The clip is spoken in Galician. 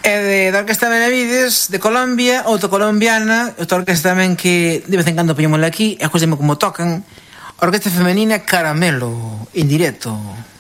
Da orquesta Benavides, de Colombia, outra colombiana, outra orquesta tamén que de vez en cando poñémola aquí, e couseme como tocan, a orquesta femenina Caramelo, en directo.